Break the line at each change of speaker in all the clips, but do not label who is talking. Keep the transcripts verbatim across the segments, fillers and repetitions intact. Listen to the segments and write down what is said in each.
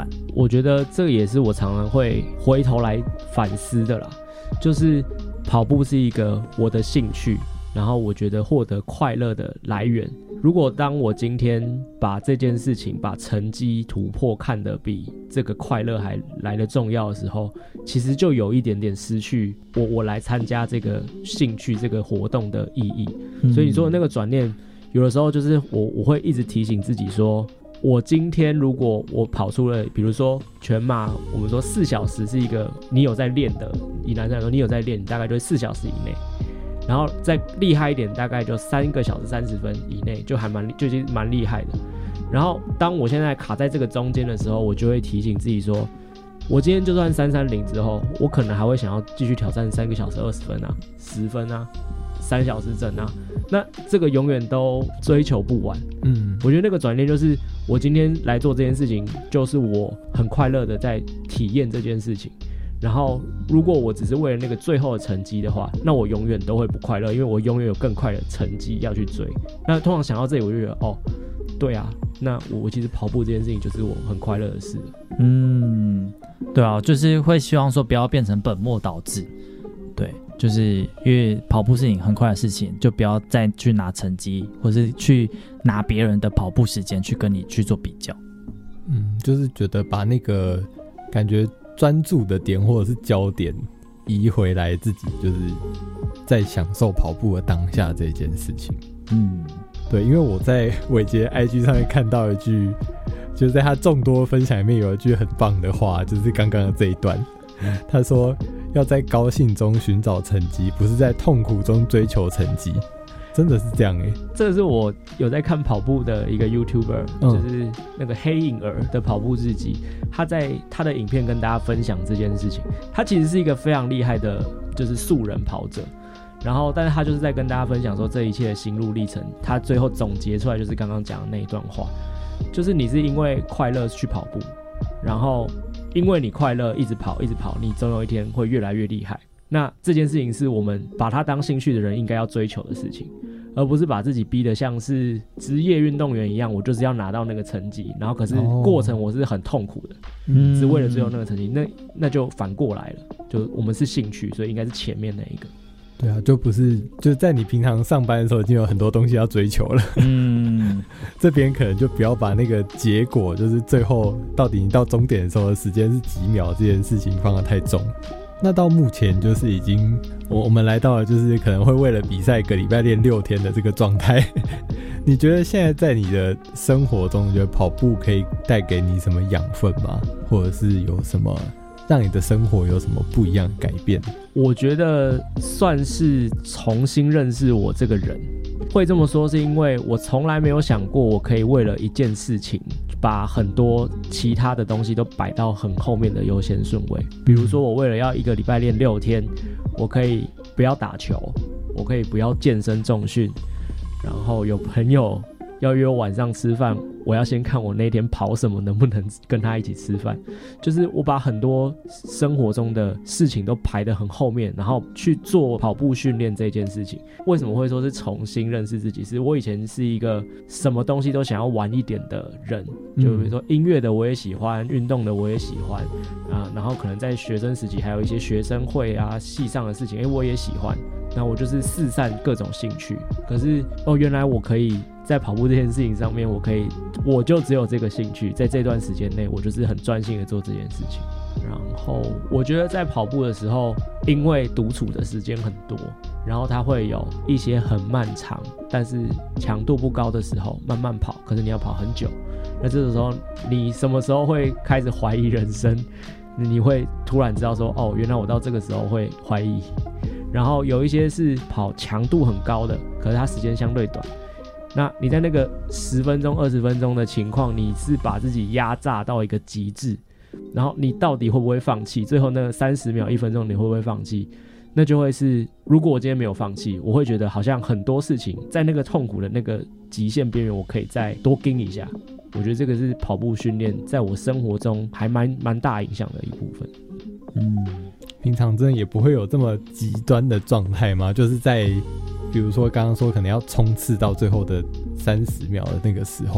烦。
我觉得这个也是我常常会回头来反思的啦，就是跑步是一个我的兴趣，然后我觉得获得快乐的来源。如果当我今天把这件事情把成绩突破看得比这个快乐还来得重要的时候，其实就有一点点失去我我来参加这个兴趣这个活动的意义、嗯、所以你说的那个转念有的时候就是我我会一直提醒自己说，我今天如果我跑出了比如说全马，我们说四小时是一个你有在练的，以男生来说你有在练，你大概就是四小时以内，然后再厉害一点大概就三个小时三十分以内，就还蛮就已经蛮厉害的。然后当我现在卡在这个中间的时候，我就会提醒自己说，我今天就算三三零之后，我可能还会想要继续挑战三个小时二十分啊十分啊三小时整啊，那这个永远都追求不完。嗯，我觉得那个转念就是我今天来做这件事情，就是我很快乐的在体验这件事情。然后如果我只是为了那个最后的成绩的话，那我永远都会不快乐，因为我永远有更快的成绩要去追。那通常想到这里我就觉得哦对啊，那我其实跑步这件事情就是我很快乐的事。
嗯，对啊，就是会希望说不要变成本末倒置。对，就是因为跑步是你很快的事情，就不要再去拿成绩或是去拿别人的跑步时间去跟你去做比较。
嗯，就是觉得把那个感觉专注的点或者是焦点移回来，自己就是在享受跑步的当下这件事情。嗯，对，因为我在伟杰 I G 上面看到一句，就是在他众多分享里面有一句很棒的话，就是刚刚的这一段，他说要在高兴中寻找成绩，不是在痛苦中追求成绩。真的是这样哎、欸，
这个是我有在看跑步的一个 YouTuber、嗯、就是那个黑影儿的跑步日记，他在他的影片跟大家分享这件事情。他其实是一个非常厉害的，就是素人跑者，然后但是他就是在跟大家分享说这一切的心路历程，他最后总结出来就是刚刚讲的那一段话，就是你是因为快乐去跑步，然后因为你快乐一直跑一直跑，你总有一天会越来越厉害。那这件事情是我们把它当兴趣的人应该要追求的事情，而不是把自己逼得像是职业运动员一样，我就是要拿到那个成绩，然后可是过程我是很痛苦的、哦、只为了追求那个成绩，那那就反过来了，就我们是兴趣，所以应该是前面那一个。
对啊，就不是就在你平常上班的时候已经有很多东西要追求了。嗯，这边可能就不要把那个结果，就是最后到底你到终点的时候的时间是几秒这件事情放得太重。那到目前就是已经我我们来到了就是可能会为了比赛一个礼拜练六天的这个状态。你觉得现在在你的生活中，你觉得跑步可以带给你什么养分吗？或者是有什么让你的生活有什么不一样的改变？
我觉得算是重新认识我这个人。会这么说是因为我从来没有想过我可以为了一件事情把很多其他的东西都摆到很后面的优先顺位。比如说我为了要一个礼拜练六天，我可以不要打球，我可以不要健身重训，然后有朋友要约我晚上吃饭，我要先看我那天跑什么能不能跟他一起吃饭。就是我把很多生活中的事情都排得很后面，然后去做跑步训练这件事情。为什么会说是重新认识自己？是我以前是一个什么东西都想要玩一点的人，就比如说音乐的我也喜欢，运动的我也喜欢啊，然后可能在学生时期还有一些学生会啊系上的事情，哎，我也喜欢。那我就是四散各种兴趣，可是哦，原来我可以在跑步这件事情上面，我可以，我就只有这个兴趣，在这段时间内，我就是很专心的做这件事情。然后我觉得在跑步的时候，因为独处的时间很多，然后它会有一些很漫长，但是强度不高的时候，慢慢跑，可是你要跑很久。那这个时候，你什么时候会开始怀疑人生？你会突然知道说，哦，原来我到这个时候会怀疑。然后有一些是跑强度很高的，可是它时间相对短。那你在那个十分钟、二十分钟的情况，你是把自己压榨到一个极致，然后你到底会不会放弃？最后那三十秒、一分钟，你会不会放弃？那就会是，如果我今天没有放弃，我会觉得好像很多事情在那个痛苦的那个极限边缘，我可以再多盯一下。我觉得这个是跑步训练在我生活中还蛮蛮大影响的一部分。
嗯，平常真的也不会有这么极端的状态吗？就是在比如说刚刚说可能要冲刺到最后的三十秒的那个时候，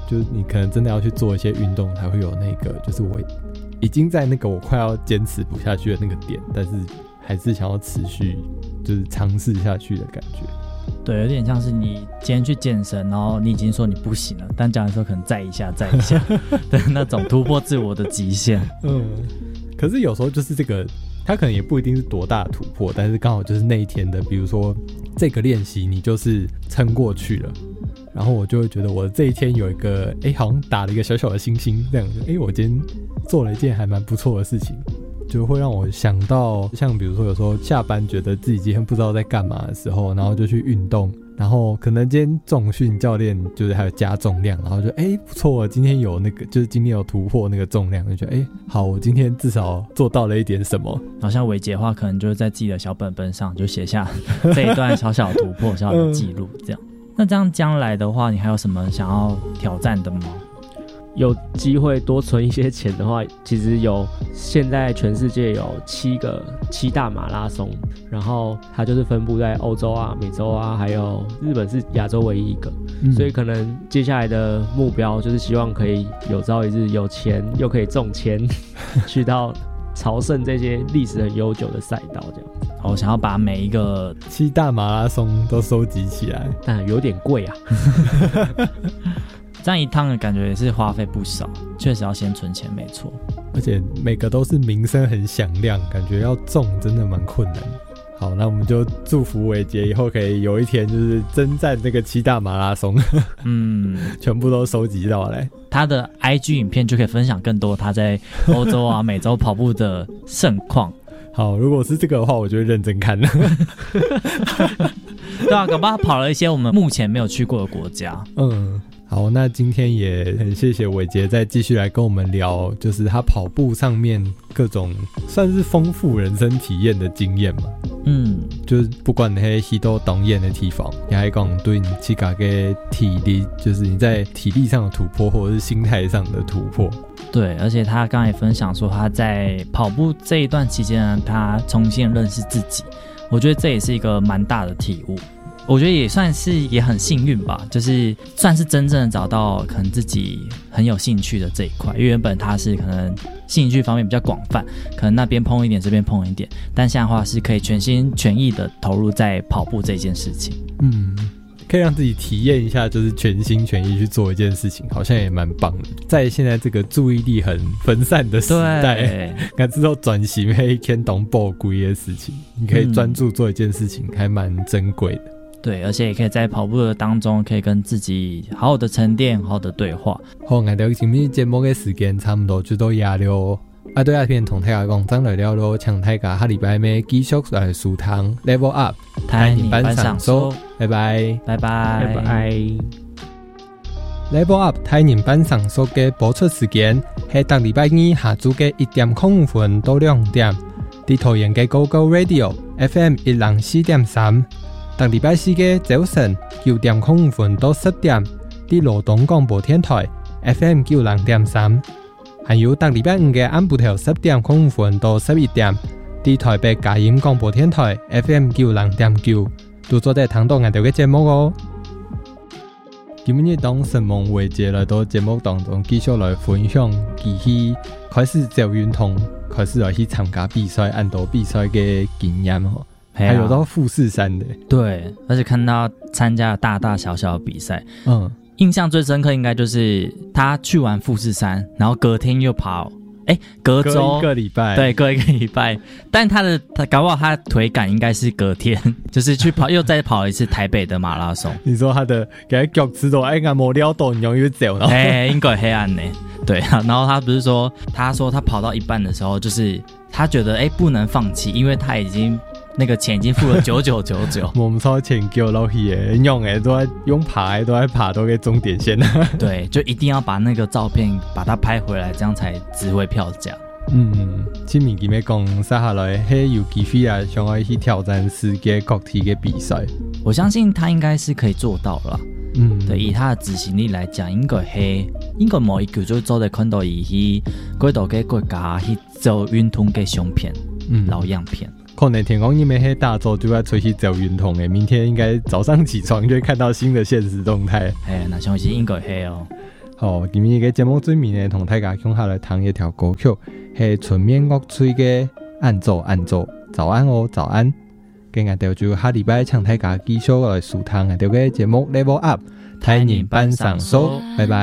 就是你可能真的要去做一些运动才会有那个，就是我已经在那个我快要坚持不下去的那个点，但是还是想要持续就是尝试下去的感觉。
对，有点像是你今天去健身，然后你已经说你不行了，但教练说可能再一下再一下的那种突破自我的极限。
嗯，可是有时候就是这个它可能也不一定是多大的突破，但是刚好就是那一天的，比如说这个练习你就是撑过去了，然后我就会觉得我这一天有一个哎、欸，好像打了一个小小的星星这样子，哎、欸，我今天做了一件还蛮不错的事情，就会让我想到像比如说有时候下班觉得自己今天不知道在干嘛的时候，然后就去运动，然后可能今天重训教练就是还有加重量，然后就哎、欸、不错，今天有那个就是今天有突破那个重量，就觉得哎、欸、好，我今天至少做到了一点什么。
好像伟杰的话可能就是在自己的小本本上就写下这一段小小的突破小小的记录这样。那这样将来的话你还有什么想要挑战的吗？
有机会多存一些钱的话，其实有现在全世界有七个七大马拉松，然后它就是分布在欧洲啊、美洲啊，还有日本是亚洲唯一一个、嗯、所以可能接下来的目标就是希望可以有朝一日有钱又可以中签去到朝圣这些历史很悠久的赛道这样子。
我、哦、想要把每一个
七大马拉松都收集起来，
但有点贵啊
这样一趟的感觉也是花费不少，确实要先存钱没错，
而且每个都是名声很响亮，感觉要中真的蛮困难的。好，那我们就祝福伟杰以后可以有一天就是征战那个七大马拉松，嗯，全部都收集到来。
他的 I G 影片就可以分享更多他在欧洲啊、美洲跑步的盛况。
好，如果是这个的话，我就会认真看了。
对啊，搞不好他跑了一些我们目前没有去过的国家。
嗯。好，那今天也很谢谢伟杰再继续来跟我们聊，就是他跑步上面各种算是丰富人生体验的经验嘛。嗯，就是不管你在许多动眼的地方，也还讲对你自己的体力，就是你在体力上的突破，或者是心态上的突破。
对，而且他刚才分享说他在跑步这一段期间呢，他重新认识自己，我觉得这也是一个蛮大的体悟。我觉得也算是也很幸运吧，就是算是真正的找到可能自己很有兴趣的这一块，因为原本他是可能兴趣方面比较广泛，可能那边碰一点这边碰一点，但现在的话是可以全心全意的投入在跑步这件事情。嗯，
可以让自己体验一下，就是全心全意去做一件事情，好像也蛮棒的。在现在这个注意力很分散的时代，看之后转型黑天懂宝贵的事情，你可以专注做一件事情，嗯、还蛮珍贵的。
对，而且也可以在跑步的当中，可以跟自己好好的沉淀，好好的对话。
好，我哋今日節目嘅時間差唔多就到呀了。啊，對啊，片同大家講，爭來了咯，請大家下禮拜咩繼續來書堂 level up，
台年班上說，
拜拜，
拜拜，
拜拜。
level up 台年班上說嘅播出時間係當禮拜二下晝嘅一點零五分到兩點，喺桃園嘅 Go Go Radio F M 一零四點三。當禮拜四嘅早晨九點零五分到十點，喺羅東廣播電台 F M 九零點三，還有當禮拜五嘅晏晡頭十點零五分到十一點，喺台北佳音廣播電台 F M 九零點九，都做在聽到我哋嘅節目哦。今日當神夢偉傑來到節目當中，繼續來分享佢去開始做運動，開始來去參加比賽、按到比賽嘅經驗哦。還有到富士山的，
對，而且看到參加了大大小小的比賽，嗯，印象最深刻應該就是他去完富士山，然後隔天又跑，哎，隔周
隔一個禮拜，
對，隔一個禮拜，但他的他搞不好他的腿感應該是隔天，就是去跑又再跑一次台北的馬拉松。
你說他的給他腳趾頭哎，按摩撩到你容易走，
哎，應該黑暗呢，對，然後他不是說，他說他跑到一半的時候，就是他覺得哎不能放棄，因為他已經。那個錢已經付了九九九九，
我們超錢叫落去的，用的都在用爬的都在爬到個終點線。
對，就一定要把那個照片把它拍回來，這樣才值回票價。
嗯，前面佢咪講，接下來係有機會啊，想要去挑戰世界各地嘅比賽。
我相信他應該是可以做到啦。嗯，對，以他的執行力來講，應該係應該冇一個就做得看到伊去幾多個國家去做運動嘅相片、嗯、老樣片。
可能天公因為喺大洲就要出去走運動誒，明天應該早上起床就會看到新的現實動態。
哎，那相信應該係哦。
好，今日嘅节目最面呢，同大家共下来听一条歌曲，系纯面乐吹嘅按奏按奏，早安哦，早安。今日就下礼拜请大家继续来收聽我哋嘅節目 Level Up， 台人班上手，拜拜。